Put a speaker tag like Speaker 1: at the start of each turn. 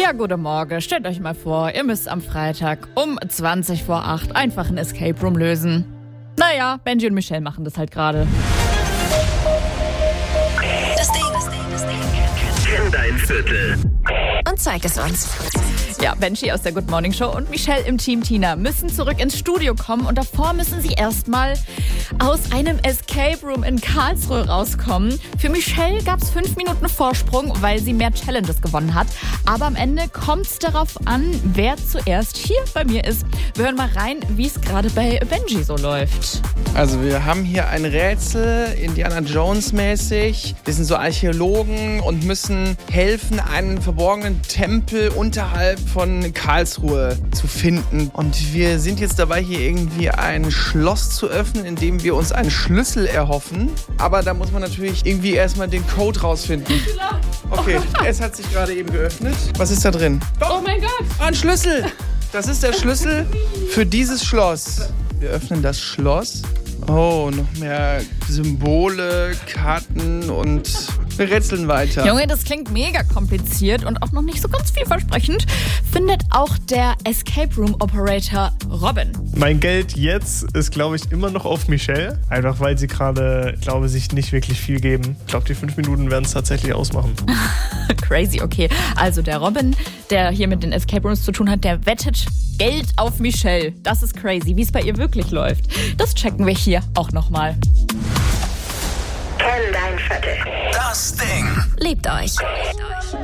Speaker 1: Ja, guten Morgen. Stellt euch mal vor, ihr müsst am Freitag um 20 vor 8 einfach ein Escape Room lösen. Naja, Benji und Michelle machen das halt gerade.
Speaker 2: Das Ding.
Speaker 3: Kenn dein Viertel.
Speaker 2: Und zeig es uns.
Speaker 1: Ja, Benji aus der Good Morning Show und Michelle im Team Tina müssen zurück ins Studio kommen und davor müssen sie erstmal aus einem Escape Room in Karlsruhe rauskommen. Für Michelle gab es 5 Minuten Vorsprung, weil sie mehr Challenges gewonnen hat. Aber am Ende kommt es darauf an, wer zuerst hier bei mir ist. Wir hören mal rein, wie es gerade bei Benji so läuft.
Speaker 4: Also wir haben hier ein Rätsel, Indiana Jones mäßig. Wir sind so Archäologen und müssen helfen, einen verborgenen Tempel unterhalb von Karlsruhe zu finden. Und wir sind jetzt dabei, hier irgendwie ein Schloss zu öffnen, in dem wir uns einen Schlüssel erhoffen. Aber da muss man natürlich irgendwie erstmal den Code rausfinden. Okay, es hat sich gerade eben geöffnet. Was ist da drin?
Speaker 1: Oh mein Gott!
Speaker 4: Ein Schlüssel! Das ist der Schlüssel für dieses Schloss. Wir öffnen das Schloss. Oh, noch mehr Symbole, Karten und wir rätseln weiter.
Speaker 1: Junge, das klingt mega kompliziert und auch noch nicht so ganz vielversprechend, findet auch der Escape Room Operator Robin.
Speaker 5: Mein Geld jetzt ist, glaube ich, immer noch auf Michelle. Einfach weil sie gerade, glaube ich, sich nicht wirklich viel geben. Ich glaube, die 5 Minuten werden es tatsächlich ausmachen.
Speaker 1: Crazy, okay. Also der Robin, der hier mit den Escape Rooms zu tun hat, der wettet Geld auf Michelle. Das ist crazy, wie es bei ihr wirklich läuft. Das checken wir hier auch nochmal.
Speaker 3: Kenn dein Viertel. Das Ding.
Speaker 2: Liebt euch.